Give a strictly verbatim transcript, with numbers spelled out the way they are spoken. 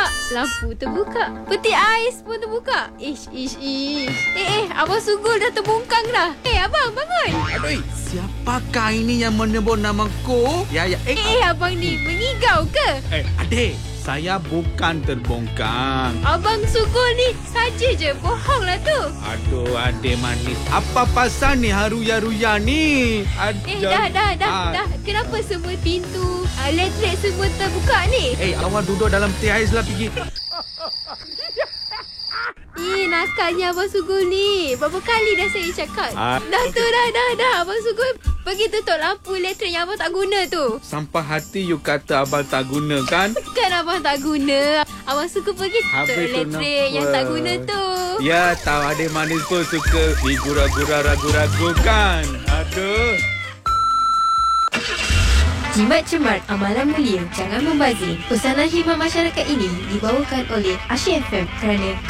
Mak, lampu terbuka. Peti ais pun terbuka. Ish, ish, ish. Eh, eh, Abang Sugul dah terbongkang dah. Eh, Abang, bangun. Aduh, siapakah ini yang menyebut namaku? Ya, ya. Eh, eh, Abang ni mengigau ke? Eh, adik. Saya bukan terbongkang. Abang Sugul ni saja je bohong lah tu. Aduh, adik manis. Apa pasal ni haruya-ruya ni? Ad- Eh, dah, dah, dah, Ah. dah. Kenapa semua pintu elektrik semua terbuka ni? Eh, awak duduk dalam teh ais lah pergi. Eh, nakalnya Abang Sugul ni. Berapa kali dah saya cakap. Ah. Dah tu, dah, dah, dah. Abang Sugul pergi tutup lampu elektrik yang Abang tak guna tu. Sampai hati you kata abang tak guna kan? Kan Abang tak guna. Abang Sugul pergi tutup Habis tu elektrik kenapa? yang tak guna tu. Ya, tahu adik manis pun suka digura-gura ragu-ragu kan? Aduh. Jimat cermat amalan mulia, jangan membazir. Pesanan khidmat masyarakat ini dibawakan oleh Asyik F M kerana